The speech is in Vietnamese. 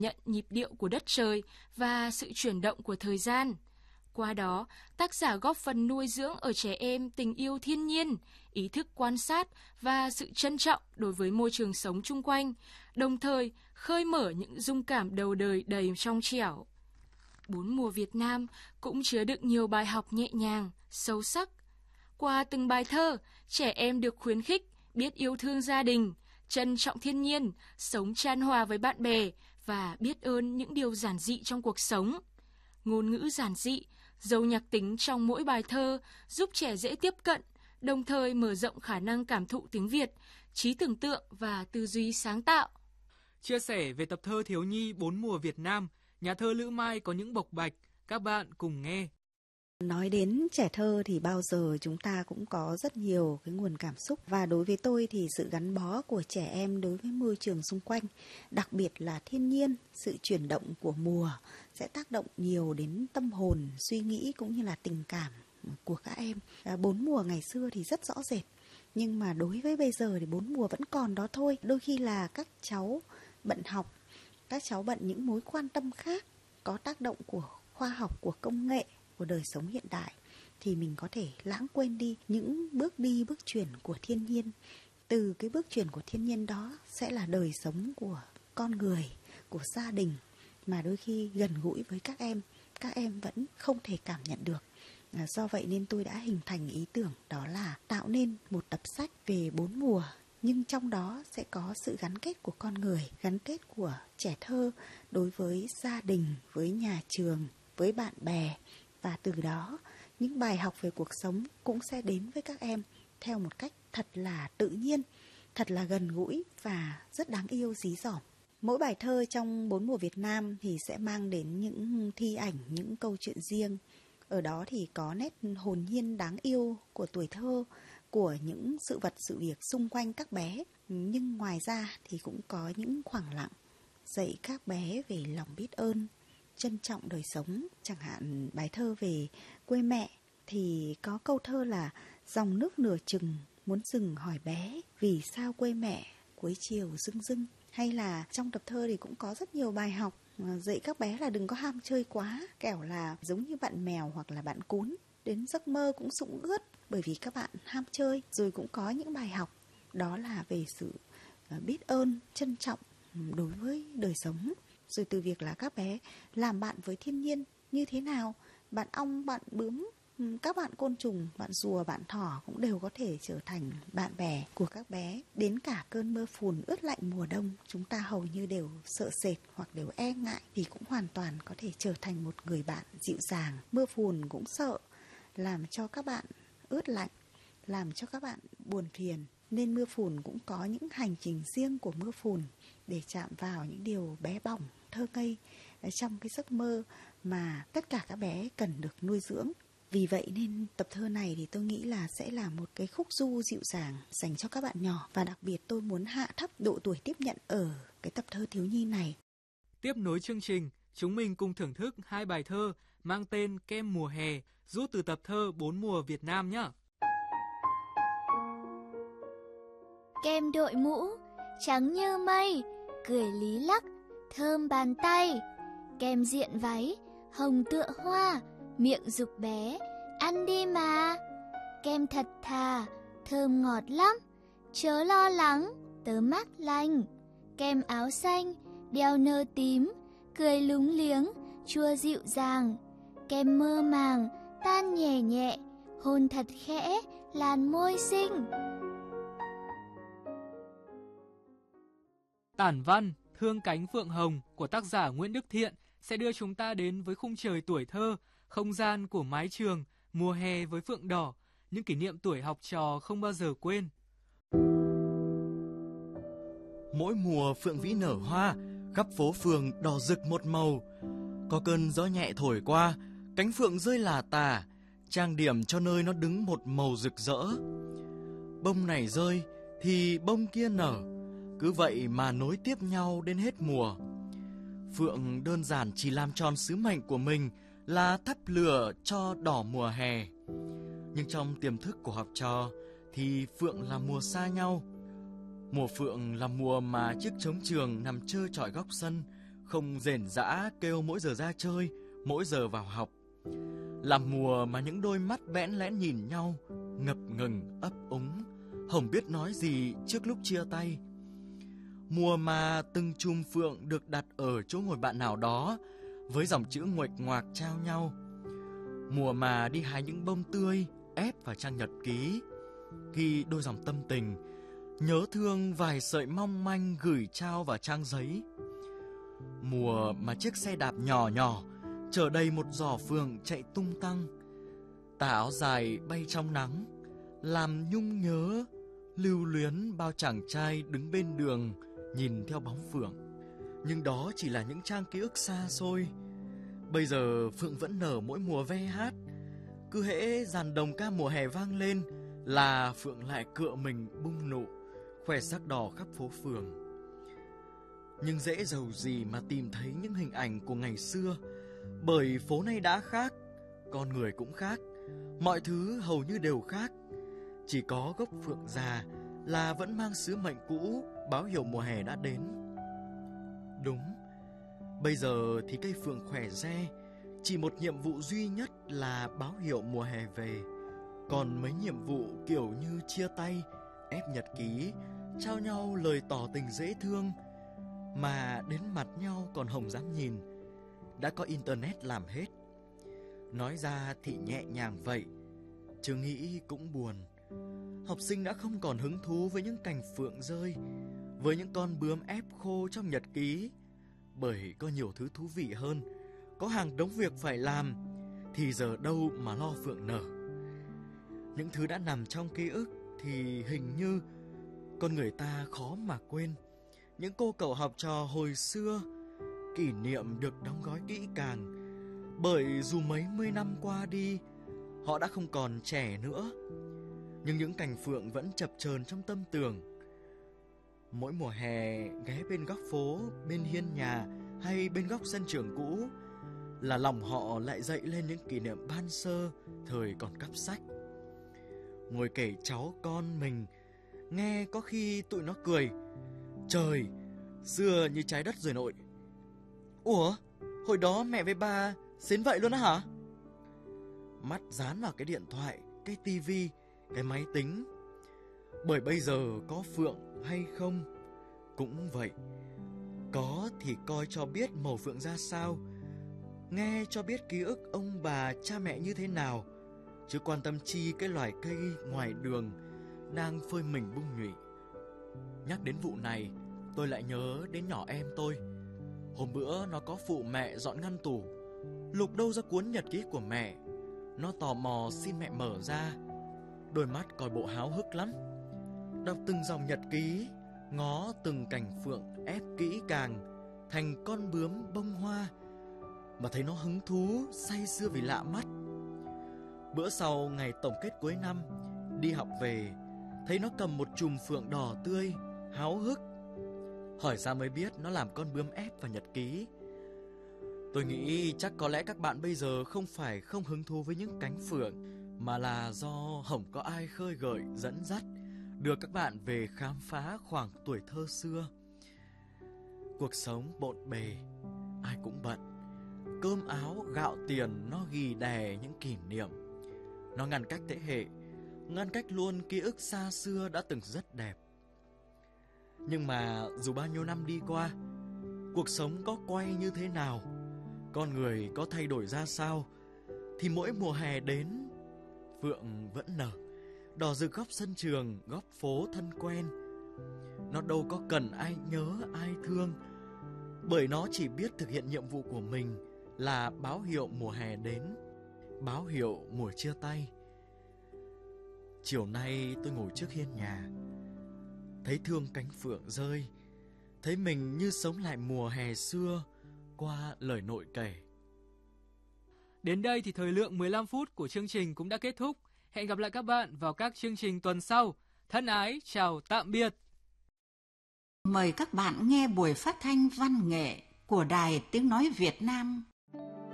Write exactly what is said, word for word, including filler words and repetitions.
nhận nhịp điệu của đất trời và sự chuyển động của thời gian. Qua đó, tác giả góp phần nuôi dưỡng ở trẻ em tình yêu thiên nhiên, ý thức quan sát và sự trân trọng đối với môi trường sống chung quanh, đồng thời khơi mở những dung cảm đầu đời đầy trong trẻo. Bốn mùa Việt Nam cũng chứa đựng nhiều bài học nhẹ nhàng, sâu sắc. Qua từng bài thơ, trẻ em được khuyến khích biết yêu thương gia đình, trân trọng thiên nhiên, sống chan hòa với bạn bè và biết ơn những điều giản dị trong cuộc sống. Ngôn ngữ giản dị, giàu nhạc tính trong mỗi bài thơ giúp trẻ dễ tiếp cận, đồng thời mở rộng khả năng cảm thụ tiếng Việt, trí tưởng tượng và tư duy sáng tạo. Chia sẻ về tập thơ thiếu nhi Bốn mùa Việt Nam, nhà thơ Lữ Mai có những bộc bạch, các bạn cùng nghe. Nói đến trẻ thơ thì bao giờ chúng ta cũng có rất nhiều cái nguồn cảm xúc, và đối với tôi thì sự gắn bó của trẻ em đối với môi trường xung quanh, đặc biệt là thiên nhiên, sự chuyển động của mùa sẽ tác động nhiều đến tâm hồn, suy nghĩ cũng như là tình cảm của các em. À, bốn mùa ngày xưa thì rất rõ rệt, nhưng mà đối với bây giờ thì bốn mùa vẫn còn đó thôi. Đôi khi là các cháu bận học, các cháu bận những mối quan tâm khác, có tác động của khoa học, của công nghệ, của đời sống hiện đại, thì mình có thể lãng quên đi những bước đi bước chuyển của thiên nhiên. Từ cái bước chuyển của thiên nhiên đó sẽ là đời sống của con người, của gia đình, mà đôi khi gần gũi với các em, các em vẫn không thể cảm nhận được. À, do vậy nên tôi đã hình thành ý tưởng đó là tạo nên một tập sách về bốn mùa, nhưng trong đó sẽ có sự gắn kết của con người, gắn kết của trẻ thơ đối với gia đình, với nhà trường, với bạn bè. Và từ đó, những bài học về cuộc sống cũng sẽ đến với các em theo một cách thật là tự nhiên, thật là gần gũi và rất đáng yêu, dí dỏm. Mỗi bài thơ trong Bốn mùa Việt Nam thì sẽ mang đến những thi ảnh, những câu chuyện riêng. Ở đó thì có nét hồn nhiên đáng yêu của tuổi thơ, của những sự vật, sự việc xung quanh các bé. Nhưng ngoài ra thì cũng có những khoảng lặng dạy các bé về lòng biết ơn, trân trọng đời sống. Chẳng hạn bài thơ về quê mẹ thì có câu thơ là dòng nước nửa chừng muốn dừng hỏi bé vì sao quê mẹ cuối chiều rưng rưng. Hay là trong tập thơ thì cũng có rất nhiều bài học dạy các bé là đừng có ham chơi quá, kẻo là giống như bạn mèo hoặc là bạn cún, đến giấc mơ cũng sũng ướt bởi vì các bạn ham chơi. Rồi cũng có những bài học đó là về sự biết ơn, trân trọng đối với đời sống. Rồi từ việc là các bé làm bạn với thiên nhiên như thế nào, bạn ong, bạn bướm, các bạn côn trùng, bạn rùa, bạn thỏ cũng đều có thể trở thành bạn bè của các bé. Đến cả cơn mưa phùn ướt lạnh mùa đông, chúng ta hầu như đều sợ sệt hoặc đều e ngại thì cũng hoàn toàn có thể trở thành một người bạn dịu dàng. Mưa phùn cũng sợ làm cho các bạn ướt lạnh, làm cho các bạn buồn phiền, nên mưa phùn cũng có những hành trình riêng của mưa phùn để chạm vào những điều bé bỏng, thơ ngây trong cái giấc mơ mà tất cả các bé cần được nuôi dưỡng. Vì vậy nên tập thơ này thì tôi nghĩ là sẽ là một cái khúc du dịu dàng dành cho các bạn nhỏ, và đặc biệt tôi muốn hạ thấp độ tuổi tiếp nhận ở cái tập thơ thiếu nhi này. Tiếp nối chương trình, chúng mình cùng thưởng thức hai bài thơ mang tên Kem mùa hè, rút từ tập thơ Bốn mùa Việt Nam nhé. Kem đội mũ, trắng như mây, cười lý lắc, thơm bàn tay. Kem diện váy, hồng tựa hoa, miệng giục bé, ăn đi mà. Kem thật thà, thơm ngọt lắm, chớ lo lắng, tớ mát lành. Kem áo xanh, đeo nơ tím, cười lúng liếng, chua dịu dàng. Kem mơ màng, tan nhẹ nhẹ, hôn thật khẽ, làn môi xinh. Tản văn Thương cánh phượng hồng của tác giả Nguyễn Đức Thiện sẽ đưa chúng ta đến với khung trời tuổi thơ, không gian của mái trường, mùa hè với phượng đỏ, những kỷ niệm tuổi học trò không bao giờ quên. Mỗi mùa phượng vĩ nở hoa, khắp phố phường đỏ rực một màu. Có cơn gió nhẹ thổi qua, cánh phượng rơi lả tả, trang điểm cho nơi nó đứng một màu rực rỡ. Bông này rơi thì bông kia nở, cứ vậy mà nối tiếp nhau đến hết mùa. Phượng đơn giản chỉ làm tròn sứ mệnh của mình là thắp lửa cho đỏ mùa hè. Nhưng trong tiềm thức của học trò thì phượng là mùa xa nhau. Mùa phượng là mùa mà chiếc trống trường nằm trơ trọi góc sân, không rền rã kêu mỗi giờ ra chơi, mỗi giờ vào học. Là mùa mà những đôi mắt bẽn lẽn nhìn nhau, ngập ngừng ấp úng, không biết nói gì trước lúc chia tay. Mùa mà từng chùm phượng được đặt ở chỗ ngồi bạn nào đó với dòng chữ nguệch ngoạc trao nhau. Mùa mà đi hái những bông tươi ép vào trang nhật ký, ghi đôi dòng tâm tình, nhớ thương vài sợi mong manh gửi trao vào trang giấy. Mùa mà chiếc xe đạp nhỏ nhỏ chở đầy một giỏ phượng chạy tung tăng, tà áo dài bay trong nắng, làm nhung nhớ lưu luyến bao chàng trai đứng bên đường nhìn theo bóng phượng. Nhưng đó chỉ là những trang ký ức xa xôi. Bây giờ phượng vẫn nở mỗi mùa ve hát. Cứ hễ dàn đồng ca mùa hè vang lên là phượng lại cựa mình bung nụ, khoe sắc đỏ khắp phố phường. Nhưng dễ dầu gì mà tìm thấy những hình ảnh của ngày xưa, bởi phố nay đã khác, con người cũng khác, mọi thứ hầu như đều khác. Chỉ có gốc phượng già là vẫn mang sứ mệnh cũ, báo hiệu mùa hè đã đến. Đúng, bây giờ thì cây phượng khỏe re, chỉ một nhiệm vụ duy nhất là báo hiệu mùa hè về. Còn mấy nhiệm vụ kiểu như chia tay, ép nhật ký, trao nhau lời tỏ tình dễ thương, mà đến mặt nhau còn không dám nhìn, đã có internet làm hết. Nói ra thì nhẹ nhàng vậy, chứ nghĩ cũng buồn. Học sinh đã không còn hứng thú với những cành phượng rơi, với những con bướm ép khô trong nhật ký, bởi có nhiều thứ thú vị hơn, có hàng đống việc phải làm, thì giờ đâu mà lo phượng nở. Những thứ đã nằm trong ký ức thì hình như con người ta khó mà quên. Những cô cậu học trò hồi xưa, kỷ niệm được đóng gói kỹ càng, bởi dù mấy mươi năm qua đi, họ đã không còn trẻ nữa, nhưng những cành phượng vẫn chập chờn trong tâm tưởng. Mỗi mùa hè ghé bên góc phố, bên hiên nhà hay bên góc sân trường cũ, là lòng họ lại dậy lên những kỷ niệm ban sơ thời còn cắp sách. Ngồi kể cháu con mình nghe, có khi tụi nó cười: trời, xưa như trái đất rồi nội. Ủa, hồi đó mẹ với ba xến vậy luôn á hả? Mắt dán vào cái điện thoại, cái tivi, cái máy tính. Bởi bây giờ có phượng hay không cũng vậy. Có thì coi cho biết màu phượng ra sao, nghe cho biết ký ức ông bà cha mẹ như thế nào, chứ quan tâm chi cái loài cây ngoài đường đang phơi mình bung nhụy. Nhắc đến vụ này, tôi lại nhớ đến nhỏ em tôi. Hôm bữa nó có phụ mẹ dọn ngăn tủ, lục đâu ra cuốn nhật ký của mẹ. Nó tò mò xin mẹ mở ra, đôi mắt coi bộ háo hức lắm. Đọc từng dòng nhật ký, ngó từng cành phượng ép kỹ càng thành con bướm bông hoa, mà thấy nó hứng thú, say sưa vì lạ mắt. Bữa sau ngày tổng kết cuối năm, đi học về, thấy nó cầm một chùm phượng đỏ tươi, háo hức. Hỏi ra mới biết nó làm con bướm ép vào nhật ký. Tôi nghĩ chắc có lẽ các bạn bây giờ không phải không hứng thú với những cánh phượng, mà là do không có ai khơi gợi, dẫn dắt, đưa các bạn về khám phá khoảng tuổi thơ xưa. Cuộc sống bộn bề, ai cũng bận. Cơm áo, gạo tiền nó ghi đè những kỷ niệm. Nó ngăn cách thế hệ, ngăn cách luôn ký ức xa xưa đã từng rất đẹp. Nhưng mà dù bao nhiêu năm đi qua, cuộc sống có quay như thế nào, con người có thay đổi ra sao, thì mỗi mùa hè đến, phượng vẫn nở, đỏ rực góc sân trường, góc phố thân quen. Nó đâu có cần ai nhớ, ai thương, bởi nó chỉ biết thực hiện nhiệm vụ của mình là báo hiệu mùa hè đến, báo hiệu mùa chia tay. Chiều nay tôi ngồi trước hiên nhà, thấy thương cánh phượng rơi, thấy mình như sống lại mùa hè xưa qua lời nội kể. Đến đây thì thời lượng mười lăm phút của chương trình cũng đã kết thúc. Hẹn gặp lại các bạn vào các chương trình tuần sau. Thân ái, chào tạm biệt. Mời các bạn nghe buổi phát thanh văn nghệ của Đài Tiếng Nói Việt Nam